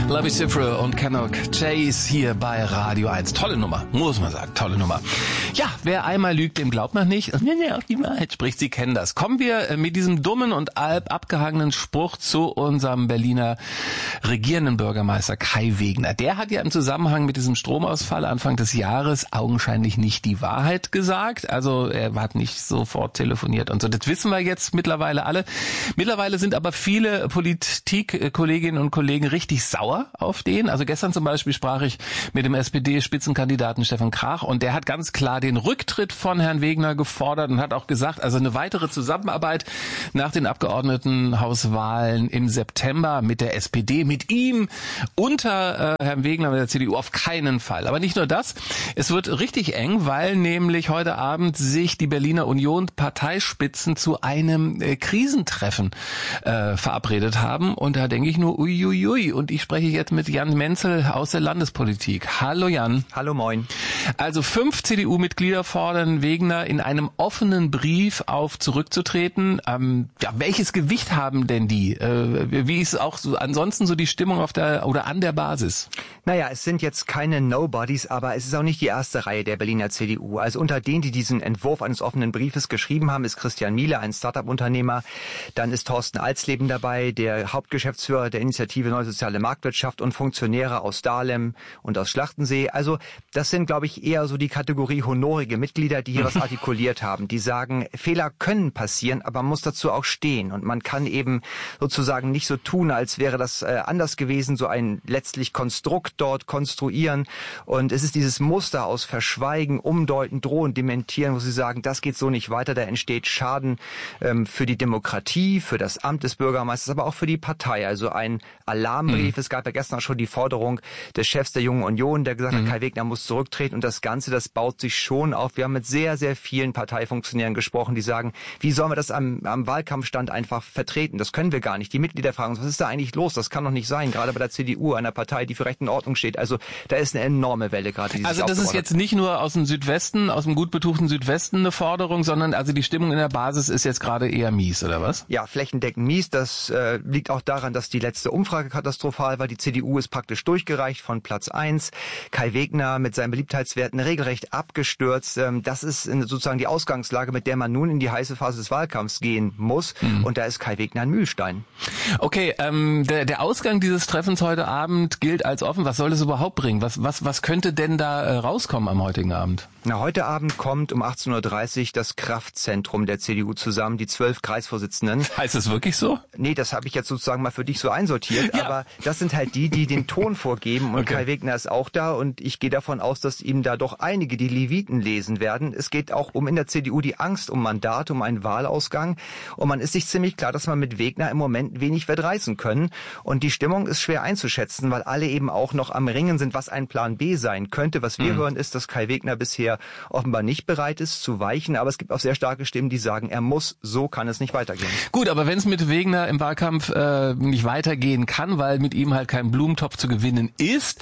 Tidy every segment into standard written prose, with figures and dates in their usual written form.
Lavi Siffre und Canuck Chase hier bei Radio 1. Tolle Nummer, muss man sagen, tolle Nummer. Ja, wer einmal lügt, dem glaubt man nicht. Und wenn er auf die Wahrheit spricht, Sie kennen das. Kommen wir mit diesem dummen und abgehangenen Spruch zu unserem Berliner regierenden Bürgermeister Kai Wegner. Der hat ja im Zusammenhang mit diesem Stromausfall Anfang des Jahres augenscheinlich nicht die Wahrheit gesagt. Also er hat nicht sofort telefoniert und so. Das wissen wir jetzt mittlerweile alle. Mittlerweile sind aber viele Politikkolleginnen und Kollegen richtig sauer auf den. Also gestern zum Beispiel sprach ich mit dem SPD-Spitzenkandidaten Stefan Krach und der hat ganz klar den Rücktritt von Herrn Wegner gefordert und hat auch gesagt, also eine weitere Zusammenarbeit nach den Abgeordnetenhauswahlen im September mit der SPD, mit ihm unter Herrn Wegner mit der CDU auf keinen Fall. Aber nicht nur das, es wird richtig eng, weil nämlich heute Abend sich die Berliner Union Parteispitzen zu einem Krisentreffen verabredet haben und da denke ich nur uiuiui. Und ich spreche jetzt mit Jan Menzel aus der Landespolitik. Hallo Jan. Hallo, moin. Also 5 CDU-Mitglieder fordern Wegener in einem offenen Brief auf zurückzutreten. Welches Gewicht haben denn die? Wie ist auch so, ansonsten so die Stimmung auf der oder an der Basis? Naja, es sind jetzt keine Nobodies, aber es ist auch nicht die erste Reihe der Berliner CDU. Also unter denen, die diesen Entwurf eines offenen Briefes geschrieben haben, ist Christian Miele, ein Start-up-Unternehmer. Dann ist Thorsten Alsleben dabei, der Hauptgeschäftsführer der Initiative Neue Soziale Marktwirtschaft und Funktionäre aus Dahlem und aus Schlachtensee. Also das sind, glaube ich, eher so die Kategorie honorige Mitglieder, die hier was artikuliert haben. Die sagen, Fehler können passieren, aber man muss dazu auch stehen. Und man kann eben sozusagen nicht so tun, als wäre das anders gewesen, so ein letztlich Konstrukt dort konstruieren. Und es ist dieses Muster aus Verschweigen, Umdeuten, Drohen, Dementieren, wo sie sagen, das geht so nicht weiter, da entsteht Schaden für die Demokratie, für das Amt des Bürgermeisters, aber auch für die Partei. Also ein Alarmbrief. Es gab ja gestern auch schon die Forderung des Chefs der Jungen Union, der gesagt hat, Kai Wegner muss zurücktreten. Und das Ganze, das baut sich schon auf. Wir haben mit sehr, sehr vielen Parteifunktionären gesprochen, die sagen, wie sollen wir das am Wahlkampfstand einfach vertreten? Das können wir gar nicht. Die Mitglieder fragen uns, was ist da eigentlich los? Das kann doch nicht sein, gerade bei der CDU, einer Partei, die für Recht und Ordnung steht. Also da ist eine enorme Welle gerade. Die also das ist jetzt nicht nur aus dem Südwesten, aus dem gut betuchten Südwesten eine Forderung, sondern also die Stimmung in der Basis ist jetzt gerade eher mies, oder was? Ja, flächendeckend mies. Das liegt auch daran, dass die letzte Umfrage katastrophal war. Die CDU ist praktisch durchgereicht von Platz 1. Kai Wegner mit seinen Beliebtheitswerten regelrecht abgestürzt. Das ist sozusagen die Ausgangslage, mit der man nun in die heiße Phase des Wahlkampfs gehen muss. Und da ist Kai Wegner ein Mühlstein. Okay, der Ausgang dieses Treffens heute Abend gilt als offen. Was soll das überhaupt bringen? Was könnte denn da rauskommen am heutigen Abend? Na, heute Abend kommt um 18.30 Uhr das Kraftzentrum der CDU zusammen, die 12 Kreisvorsitzenden. Heißt das wirklich so? Nee, das habe ich jetzt sozusagen mal für dich so einsortiert. Ja. Aber das sind halt die den Ton vorgeben. Und okay. Kai Wegner ist auch da. Und ich gehe davon aus, dass ihm da doch einige die Leviten lesen werden. Es geht auch in der CDU die Angst um Mandate, um einen Wahlausgang. Und man ist sich ziemlich klar, dass man mit Wegner im Moment wenig wird reißen können. Und die Stimmung ist schwer einzuschätzen, weil alle eben auch noch am Ringen sind, was ein Plan B sein könnte. Was wir hören, ist, dass Kai Wegner bisher offenbar nicht bereit ist zu weichen. Aber es gibt auch sehr starke Stimmen, die sagen, er muss, so kann es nicht weitergehen. Gut, aber wenn es mit Wegner im Wahlkampf nicht weitergehen kann, weil mit ihm halt kein Blumentopf zu gewinnen ist,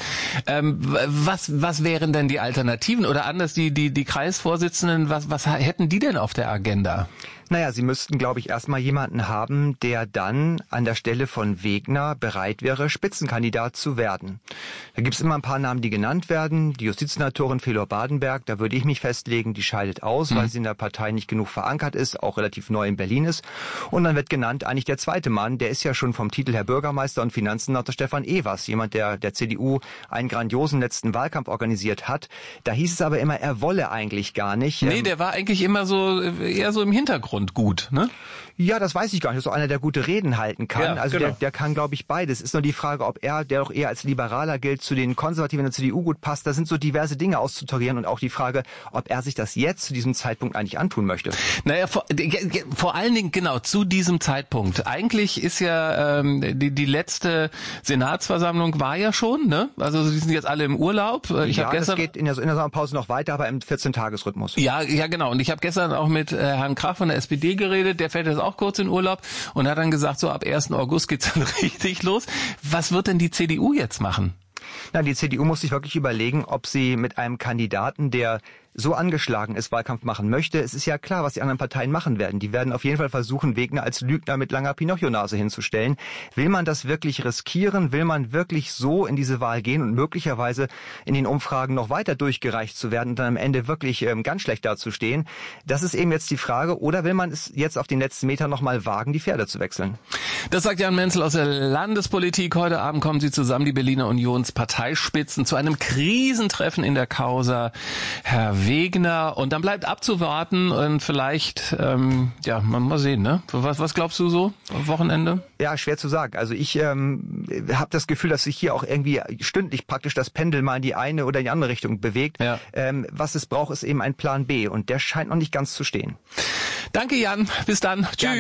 was wären denn die Alternativen? Oder anders, die Kreisvorsitzenden, was hätten die denn auf der Agenda? Naja, sie müssten, glaube ich, erstmal jemanden haben, der dann an der Stelle von Wegner bereit wäre, Spitzenkandidat zu werden. Da gibt's immer ein paar Namen, die genannt werden. Die Justizsenatorin Felor Badenberg, da würde ich mich festlegen, die scheidet aus, weil sie in der Partei nicht genug verankert ist, auch relativ neu in Berlin ist. Und dann wird genannt eigentlich der zweite Mann, der ist ja schon vom Titel Herr Bürgermeister und Finanzsenator Stefan Evers, jemand, der CDU einen grandiosen letzten Wahlkampf organisiert hat. Da hieß es aber immer, er wolle eigentlich gar nicht. Nee, der war eigentlich immer so eher so im Hintergrund gut, ne? Ja, das weiß ich gar nicht. Das ist auch einer, der gute Reden halten kann. Ja, also genau. der kann, glaube ich, beides. Ist nur die Frage, ob er, der doch eher als Liberaler gilt, zu den Konservativen der CDU gut passt. Da sind so diverse Dinge auszutarieren und auch die Frage, ob er sich das jetzt zu diesem Zeitpunkt eigentlich antun möchte. Naja, vor allen Dingen genau zu diesem Zeitpunkt. Eigentlich ist ja die letzte Senatsversammlung war ja schon, ne? Also die sind jetzt alle im Urlaub. Ich habe gestern, das geht in der Sommerpause noch weiter, aber im 14-Tages-Rhythmus. Ja, genau. Und ich habe gestern auch mit Herrn Krach von der SPD geredet. Der fährt jetzt auch kurz in Urlaub und hat dann gesagt, so ab 1. August geht's dann richtig los. Was wird denn die CDU jetzt machen? Na, die CDU muss sich wirklich überlegen, ob sie mit einem Kandidaten, der so angeschlagen ist, Wahlkampf machen möchte. Es ist ja klar, was die anderen Parteien machen werden. Die werden auf jeden Fall versuchen, Wegner als Lügner mit langer Pinocchio-Nase hinzustellen. Will man das wirklich riskieren? Will man wirklich so in diese Wahl gehen und möglicherweise in den Umfragen noch weiter durchgereicht zu werden und dann am Ende wirklich ganz schlecht dazustehen? Das ist eben jetzt die Frage. Oder will man es jetzt auf den letzten Metern nochmal wagen, die Pferde zu wechseln? Das sagt Jan Menzel aus der Landespolitik. Heute Abend kommen sie zusammen, die Berliner Unionsparteispitzen, zu einem Krisentreffen in der Causa Herr Wegner. Und dann bleibt abzuwarten und vielleicht, mal sehen, ne? Was glaubst du so am Wochenende? Ja, schwer zu sagen. Also ich habe das Gefühl, dass sich hier auch irgendwie stündlich praktisch das Pendel mal in die eine oder die andere Richtung bewegt. Ja. Was es braucht, ist eben ein Plan B und der scheint noch nicht ganz zu stehen. Danke, Jan. Bis dann. Tschüss.